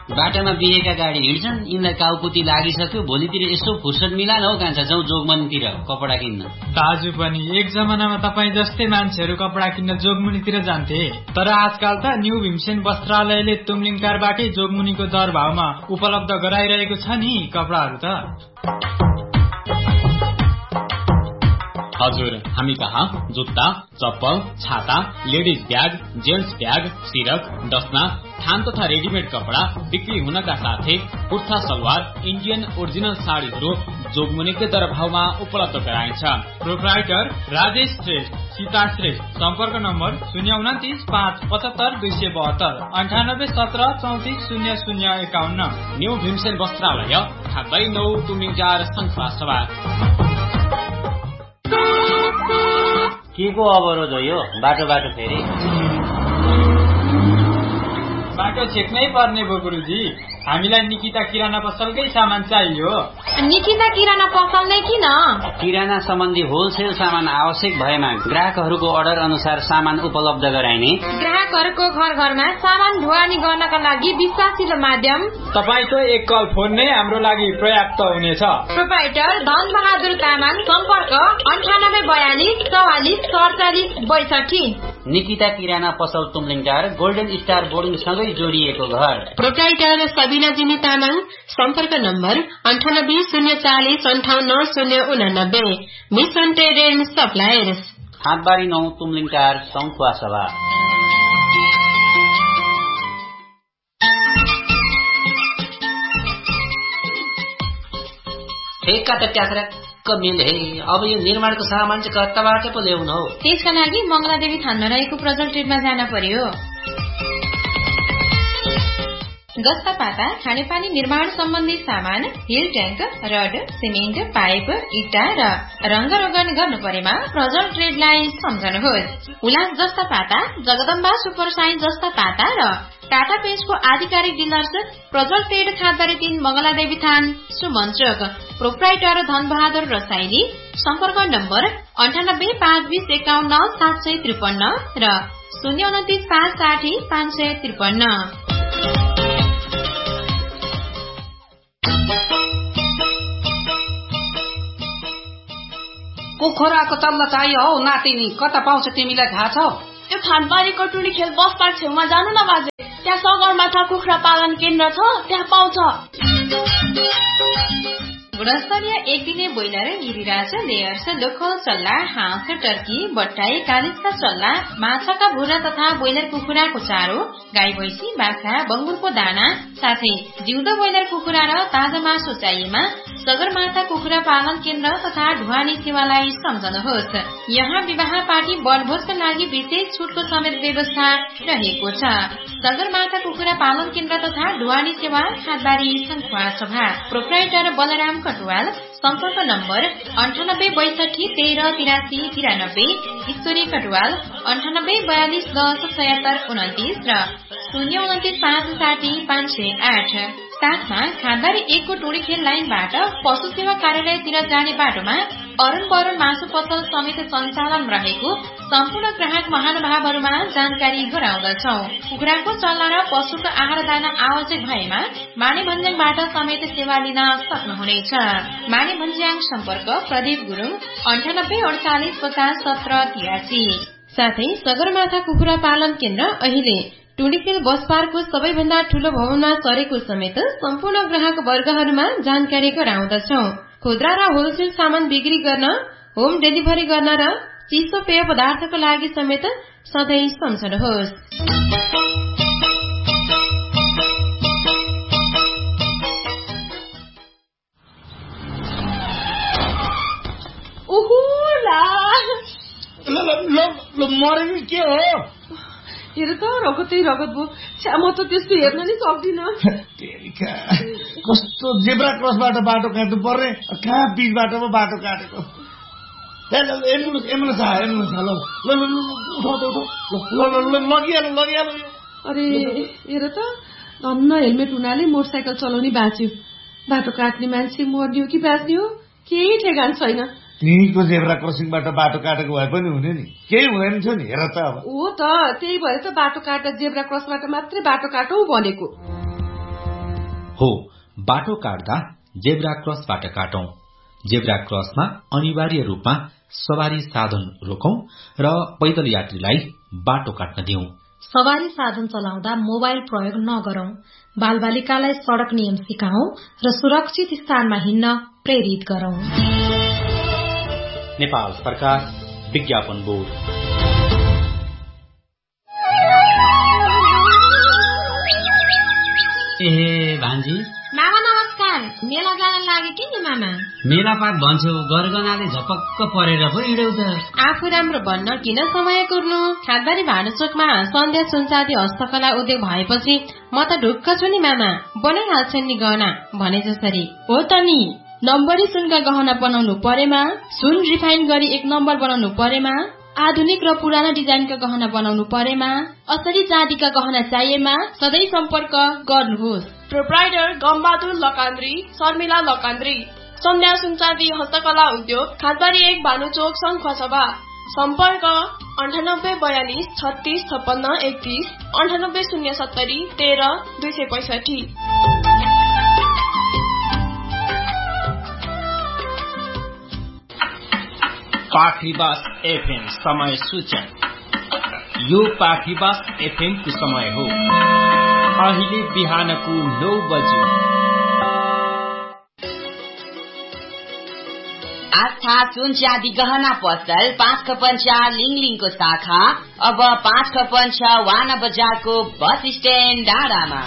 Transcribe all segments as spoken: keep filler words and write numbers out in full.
बाटामा बिहेका गाडी हिँड्छन्, यिनलाई काउपुती लागिसक्यो, भोलितिर यसो फुर्सद मिलान हो कान्छा जाउँ जोगमनीतिर कपडा किन्न। दाजु पनि एक जमानामा तपाईँ जस्तै मान्छेहरू कपडा किन्न जोगमुनीतिर जान्थे, तर आजकल त न्यू भीमसेन वस्त्रालयले तुमलिङकारबाटै जोगमुनीको दर भावमा उपलब्ध गराइरहेको छ नि कपडाहरू त। हजुर, हामी कहाँ जुत्ता, चप्पल, छाता, लेडिज ब्याग, जेन्ट्स ब्याग, सिरक, डस्ना, थान तथा रेडिमेड कपडा बिक्री हुनका साथै कुर्ता सलवार, इन्डियन ओरिजिनल साडीहरू जोगमुनीकै दर भावमा उपलब्ध गराइन्छ। प्रोप्राइटर राजेश श्रेष्ठ, सीता श्रेष्ठ। सम्पर्क नम्बर शून्य उन्तिस पाँच पचहत्तर दुई सय बहत्तर अन्ठानब्बे सत्र चौतिस शून्य शून्य एकाउन्न। न्यू भीमसेन वस्त्रालय, खातबारी नौ, तुमलिङटार, सङ्खुवा सभा। के को अवरोध हो यो? बाटो बाटो फेरि बाटो छेक्नै पर्ने भयो गुरुजी। हामीलाई निकिता किराना पसलकै सामान चाहियो। निकिता किराना पसल नै किन? किराना सम्बन्धी होलसेल सामान आवश्यक भएमा ग्राहकहरूको अर्डर अनुसार सामान उपलब्ध गराइने, ग्राहकहरूको घर घरमा सामान ढुवानी गर्नका लागि विश्वासिलो माध्यम तपाईको एक कल फोन नै हाम्रो लागि पर्याप्त हुनेछ। प्रोप्राइटर धन बहादुर तामाङ। सम्पर्क अन्ठानब्बे बयालिस चौवालिस सडचालिस बैसठी। निकिता किराना पसल तुमलिङटार, गोल्डन स्टार बोर्डिङ सँगै जोडिएको घर। प्रोप्राइटर सबिना जिनी तामाङ। सम्पर्क नम्बर अन्ठानब्बे शून्य चालिस अन्ठाउन्न शून्य उनानब्बे। मिसन ट्रेड एन्ड सप्लायर्स, हाटबारी नौ, तुमलिङटार, सङ्खुवा सभा। ठेक्का त ट्याक्राक्क मिल हे। अब यो निर्माणको सामान चाहिँ कताबाट पो ल्याउनु हो? त्यसका लागि मंगलादेवी थानमा रहेको प्रजल ट्रेडमा जान पर्यो। गस्ता पाता, खानेपानी निर्माण सम्बन्धी सामान, hill tank, rod, cement, pipe, इट्टा र रंग रोगन गर्नु परेमा प्रजल ट्रेडलाई सम्झनुहोस्। उल्लास जस्ता पाता, जगदम्बा सुपर साइन्स जस्ता पाता र टाटा पेन्टको आधिकारिक डिलर्स प्रजल ट्रेड, खातबारी तीन, मंगलादेवी थान, सुमन चोक। प्रोप्राइटर धन बहादुर रसाइली। सम्पर्क नम्बर अन्ठानब्बे पाँच बीस एकाउन्न सात सय त्रिपन्न र शून्य उन्तिस पाँच साठी पाँच सय त्रिपन्न। कुखुराको तल्ला चाहियो हौ नातिनी, कता पाउँछ तिमीलाई थाहा छ? त्यो खानबारीको टुडी खेल बस पार्क छेउमा जानु न बाजे, त्यहाँ सगरमाथा कुखुरा पालन केन्द्र छ, त्यहाँ पाउँछ। गुणस्तरीय एक दिने ब्रोइलर, गिरिराज, लेयर्स, लोकल चल्ला, हाँस, टर्की, बट्टाई, कालिजका चल्ला, माछाका भुरा तथा ब्रोइलर कुखुराको चारो, गाई भैँसी, बाख्रा, बंगुरको दाना साथै जिउँदो ब्रोइलर कुखुरा र ताजा मासु चाहिएमा सगरमाथा कुखुरा पालन केन्द्र तथा ढुवानी सेवालाई सम्झनुहोस्। यहाँ विवाह पार्टी वनभोजका लागि विशेष छुटको समेत व्यवस्था रहेको छ। सगरमाथा कुखुरा पालन केन्द्र तथा ढुवानी सेवा, खातबारी, सङ्खुवा सभा। प्रोप्राइटर बलराम कटुवाल। सम्पर्क नम्बर अन्ठानब्बे बैसठी तेह्र तिरासी तिरानब्बे। ईश्वरी कटुवाल। अन्ठानब्बे बयालिस दस छयत्तर उन्तिस र शून्य उन्तिस पाँच साठी पाँच सय आठ। साथमा खानबारी एकको टोडी खेल लाइनबाट पशु सेवा कार्यालयतिर जाने बाटोमा अरुण बरुण मासु पसल समेत सञ्चालन रहेको सम्पूर्ण ग्राहक महानुभावहरूमा जानकारी गराउँदछौ। कुखुराको चल्ला र पशुको आहार दाना आवश्यक भएमा माने भन्ज्याङबाट समेत सेवा लिन सक्नुहुनेछ। माने भन्ज्याङ सम्पर्क प्रदीप गुरुङ। अन्ठानब्बे अडचालिस पचास सत्र तिरासी। साथै सगरमाथा कुखुरा पालन केन्द्र अहिले टुडीखेल बस पार्कको सबैभन्दा ठूलो भवनमा सरेको समेत सम्पूर्ण ग्राहक वर्गहरूमा जानकारी गराउँदछौ। खुद्रा र होलसेल सामान बिक्री गर्न, होम डेलिभरी गर्न र चिसो पेय पदार्थको लागि समेत सधैँ सम्झनुहोस्। मरे के हो? हेर त रगतै रगत भयो। म त त्यस्तो हेर्न नि सक्दिनँ। कस्तो जेब्रा क्रसबाट बाटो काट्नु पर्ने, कहाँ बीच बाटोमा बाटो काटेको। एम्बुलेन्स एम्बुलेन्स आयो, एम्बुलेन्स आयो। ल ल ल लगिहाल्नु लगिहाल्नु। अरे हेर त, धन्न हेलमेट हुनाले मोटरसाइकल चलाउने बाँच्यो। बाटो काट्ने मान्छे मर्ने हो कि बाँच्ने हो केही ठेगान छैन। त्यहीँको जेब्रा क्रसिङबाट बाटो काटेको भए पनि हुने नि, केही हुँदैन थियो नि। हेर त अब हो त, त्यही भएर त बाटो काट्दा जेब्रा क्रसबाट मात्रै बाटो काटौ भनेको। ल ल ल लगिहाल्नु लगिहाल्नु। अरे हेर त, धन्न हेलमेट हुनाले मोटरसाइकल चलाउने बाँच्यो। बाटो काट्ने मान्छे मर्ने हो कि बाँच्ने हो केही ठेगान छैन। त्यहीँको जेब्रा क्रसिङबाट बाटो काटेको भए पनि हुने नि, केही हुँदैन थियो नि। हेर त अब हो, बाटो काट्दा जेब्रा क्रसबाट काटौं। जेब्रा क्रसमा अनिवार्य रूपमा सवारी साधन रोकौं र पैदल यात्रीलाई बाटो काट्न दिउँ। सवारी साधन चलाउँदा मोबाइल प्रयोग नगरौं। बालबालिकालाई सड़क नियम सिकाऊ र सुरक्षित स्थानमा हिँड्न प्रेरित गरौं। नेपाल सरकार विज्ञापन बोर्ड। ए भान्जी, मामा नमस्कार। मेला जान लागे कि नि मामा? मेलापात भन्छौ, गरगनाले झपक्क परेर पो हिँड्यौ त। आफू राम्रो भन्न किन समय कुर्नु? खादबारी भानुचोकमा सन्ध्या सुनचाँदी हस्तकला उद्योग भएपछि म त ढुक्क छु नि मामा। बनाइहाल्छन् नि गहना भने जसरी। हो त नि, नम्बरी सुनका गहना बनाउनु परेमा, सुन रिफाइन गरी एक नम्बर बनाउनु परेमा, आधुनिक र पुराना डिजाइनका गहना बनाउनु परेमा, असली चाँदीका गहना चाहिएमा सधैँ सम्पर्क गर्नुहोस्। प्रोप्राइटर गम्बहादुर लकान्द्री, शर्मिला लकान्द्री, सन्ध्या सुनचाँदी हस्तकला उद्योग, खादबारी एक भानुचोक शङ्खसभा। सम्पर्क अन्ठानब्बे बयालिस छत्तीस छप्पन्न एकतीस, अन्ठानब्बे शून्य सत्तरी तेह्र दुई सय पैसठी। पाखरीबास एफएम समय सूचन। यो पाखरीबास एफएम को समय हो। अहिले बिहानको नौ बजे। आस्था सुन चाँदी गहना पसल पाँच खपन्चा लिङलिङको शाखा अब पाँच खपन्चा वाना बजारको बस स्ट्यान्ड डाँडामा।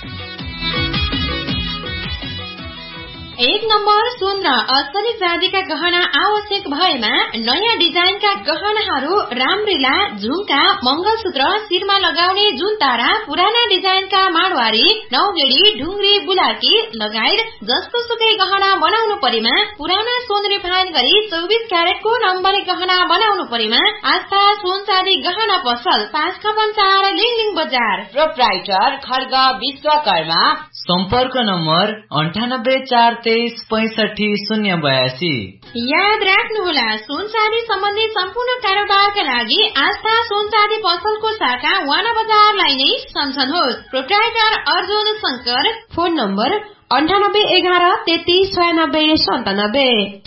एक नम्बर सुन र असली चाँदीका गहना आवश्यक भएमा नयाँ डिजाइनका गहनाहरू रामरीला, झुम्का, मंगलसूत्र, शिरमा लगाउने जुनतारा, पुराना डिजाइनका माडवारी, नौगेडी, ढुङ्ग्री, बुलाकी लगायत जस्तो सुकै गहना बनाउनु परेमा, पुराना सुन रिफाइन गरी चौबिस क्यारेटको नम्बरी गहना बनाउनु परेमा आस्था सुन चाँदी गहना पसल पाँच खपन्चार लिङलिङ बजार। प्रोप्राइटर खड्ग विश्वकर्मा। सम्पर्क नम्बर अन्ठानब्बे चार तेइस पैंसठी शून्य बयासी। याद राख्नुहोला, सुन चाँदी सम्बन्धी सम्पूर्ण कारोबारका लागि आस्था सुन चाँदी पसलको शाखा वाना बजारलाई नै सम्झनुहोस्। Proprietor Arjun Shankar. Phone number अन्ठानब्बे एघार तेत्तीस छयानब्बे सन्तानब्बे।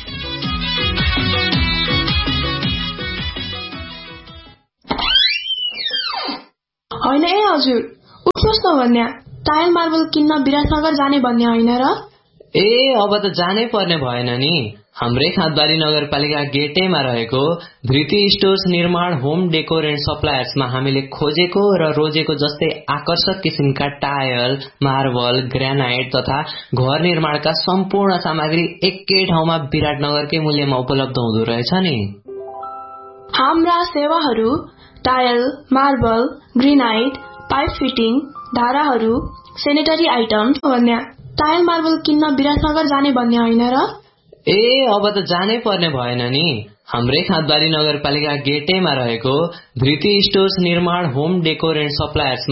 होइन ए हजुर, उठ्नुहोस् न भन्या। टाइल मार्बल किन्न विराटनगर जाने भन्ने होइन र? ए अब त जानै पर्ने भएन नि। हाम्रै खादबारी नगरपालिका गेटैमा रहेको धृति स्टोर्स निर्माण होम डेकोर एन्ड सप्लायर्समा हामीले खोजेको र रोजेको जस्तै आकर्षक किसिमका टायल, मार्बल, ग्रेनाइट तथा घर निर्माणका सम्पूर्ण सामग्री एकै ठाउँमा विराटनगरकै मूल्यमा उपलब्ध हुँदो रहेछ नि। हाम्रा सेवाहरू tile, marble, granite, pipe fitting, धाराहरू, सेनेटरी आइटम भन्या। टाइल मार्बल किन्न विराटनगर जाने भन्ने होइन र? ए अब त जानै पर्ने भएन नि। हाम्रै खादबारी नगरपालिका गेटैमा रहेको धृति स्टोर्स निर्माण होम डेकोर एन्ड सप्लायर्समा